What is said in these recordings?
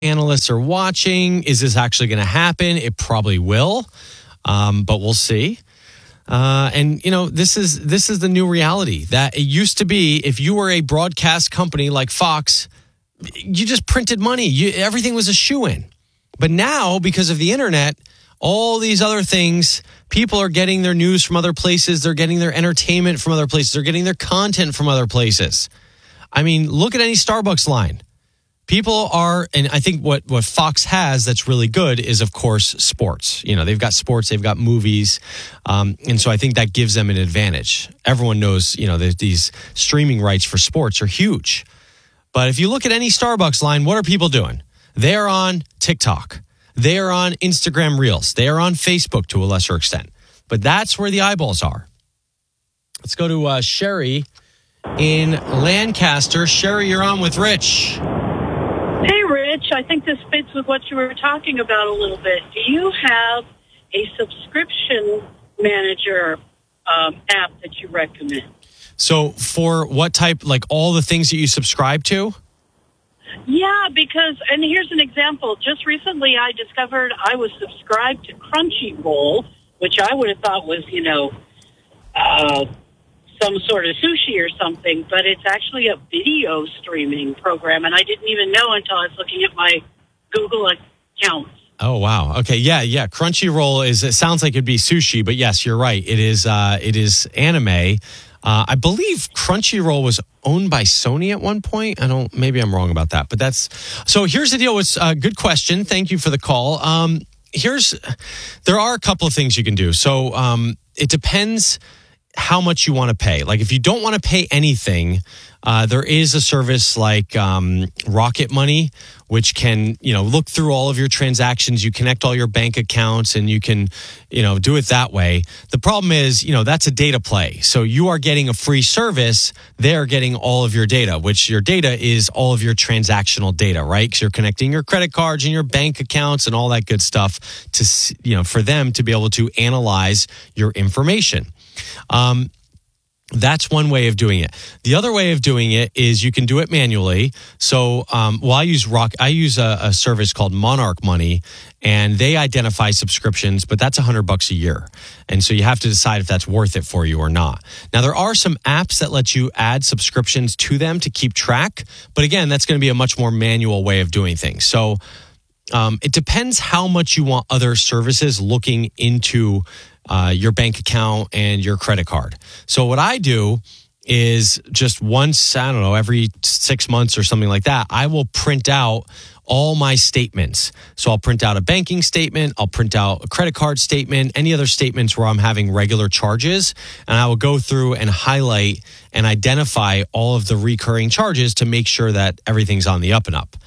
analysts are watching. Is this actually going to happen? It probably will, but we'll see. And this is the new reality that it used to be. If you were a broadcast company like Fox, you just printed money. Everything was a shoo-in. But now, because of the internet, all these other things, people are getting their news from other places. They're getting their entertainment from other places. They're getting their content from other places. I mean, look at any Starbucks line. People are, and I think what Fox has that's really good is, of course, sports. They've got sports, they've got movies. And so I think that gives them an advantage. Everyone knows, these streaming rights for sports are huge. But if you look at any Starbucks line, what are people doing? They are on TikTok. They are on Instagram Reels. They are on Facebook to a lesser extent. But that's where the eyeballs are. Let's go to Sherry in Lancaster. Sherry, you're on with Rich. Hey, Rich. I think this fits with what you were talking about a little bit. Do you have a subscription manager app that you recommend? So for what type, like all the things that you subscribe to? Yeah, and here's an example. Just recently I discovered I was subscribed to Crunchyroll, which I would have thought was, some sort of sushi or something, but it's actually a video streaming program, and I didn't even know until I was looking at my Google account. Oh, wow. Okay, yeah. Crunchyroll it sounds like it'd be sushi, but yes, you're right. It is anime. I believe Crunchyroll was owned by Sony at one point. Maybe I'm wrong about that, but so here's the deal. It's a good question. Thank you for the call. There are a couple of things you can do. So it depends how much you want to pay. Like if you don't want to pay anything, there is a service like Rocket Money, which can, look through all of your transactions. You connect all your bank accounts and you can, do it that way. The problem is, that's a data play. So you are getting a free service. They're getting all of your data, which your data is all of your transactional data, right? Because you're connecting your credit cards and your bank accounts and all that good stuff to, for them to be able to analyze your information. That's one way of doing it. The other way of doing it is you can do it manually. So, I use a service called Monarch Money, and they identify subscriptions, but that's $100 a year. And so you have to decide if that's worth it for you or not. Now, there are some apps that let you add subscriptions to them to keep track. But again, that's going to be a much more manual way of doing things. So, it depends how much you want other services looking into your bank account and your credit card. So what I do is just once, every 6 months or something like that, I will print out all my statements. So I'll print out a banking statement, I'll print out a credit card statement, any other statements where I'm having regular charges, and I will go through and highlight and identify all of the recurring charges to make sure that everything's on the up and up.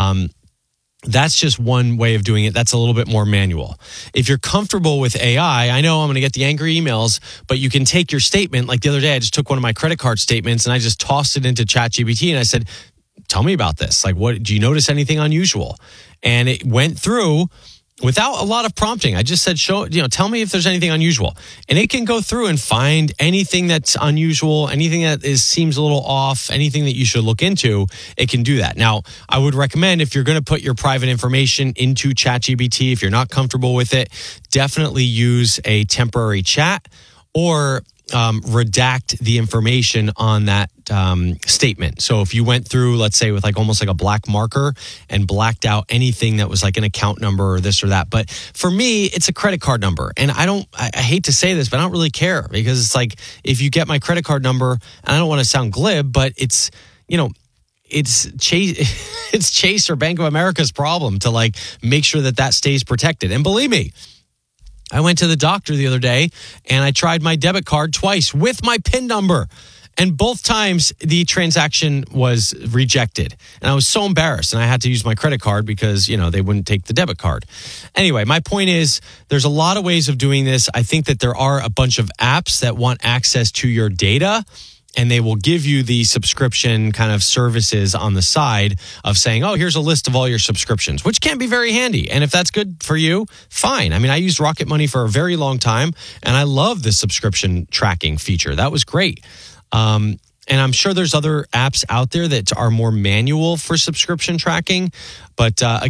That's just one way of doing it. That's a little bit more manual. If you're comfortable with AI, I know I'm going to get the angry emails, but you can take your statement. Like the other day, I just took one of my credit card statements and I just tossed it into ChatGPT and I said, tell me about this. Like, what do you notice anything unusual? And it went through without a lot of prompting. I just said, tell me if there's anything unusual. And it can go through and find anything that's unusual, anything that seems a little off, anything that you should look into. It can do that. Now, I would recommend if you're going to put your private information into ChatGPT, if you're not comfortable with it, definitely use a temporary chat or redact the information on that statement. So if you went through, let's say with almost like a black marker and blacked out anything that was like an account number or this or that. But for me, it's a credit card number. And I hate to say this, but I don't really care because it's like, if you get my credit card number, and I don't want to sound glib, but it's Chase or Bank of America's problem to make sure that stays protected. And believe me, I went to the doctor the other day and I tried my debit card twice with my PIN number. And both times the transaction was rejected. And I was so embarrassed and I had to use my credit card because, they wouldn't take the debit card. Anyway, my point is there's a lot of ways of doing this. I think that there are a bunch of apps that want access to your data. And they will give you the subscription kind of services on the side of saying, oh, here's a list of all your subscriptions, which can be very handy. And if that's good for you, fine. I mean, I used Rocket Money for a very long time, and I love the subscription tracking feature. That was great. And And I'm sure there's other apps out there that are more manual for subscription tracking. But